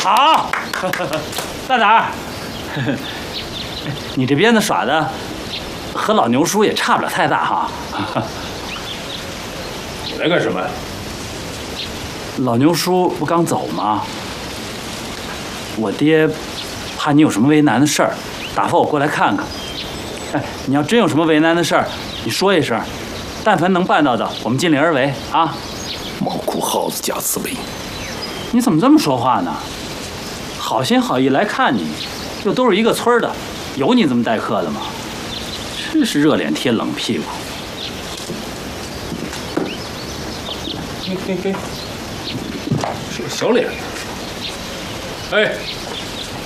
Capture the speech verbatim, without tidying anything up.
好，大胆儿，你这鞭子耍的和老牛叔也差不了太大哈。 你来干什么？ 老牛叔不刚走吗？我爹怕你有什么为难的事儿，打发我过来看看。哎，你要真有什么为难的事儿，你说一声，但凡能办到的，我们尽力而为啊。 猫哭耗子假慈悲。 你怎么这么说话呢？好心好意来看你，又都是一个村的，有你这么待客的吗？真是热脸贴冷屁股。 嘿嘿嘿，是个小脸。哎，